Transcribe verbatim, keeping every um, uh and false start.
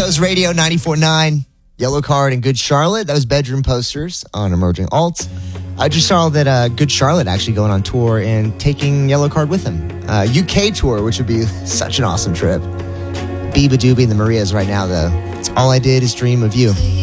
Coast Radio ninety-four point nine, Yellow Card and Good Charlotte. That was Bedroom Posters on Emerging Alt. I just saw that uh, Good Charlotte actually going on tour and taking Yellow Card with him. Uh, U K tour, which would be such an awesome trip. Biba Doobie and the Marias right now, though. It's All I Did Is Dream of You.